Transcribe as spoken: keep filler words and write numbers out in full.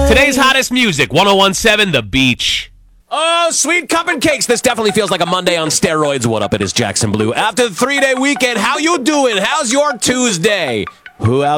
Today's hottest music, one oh one seven The Beach. Oh, sweet cup and cakes. This definitely feels like a Monday on steroids. What up? It is Jackson Blue. After the three-day weekend, how you doing? How's your Tuesday? Who out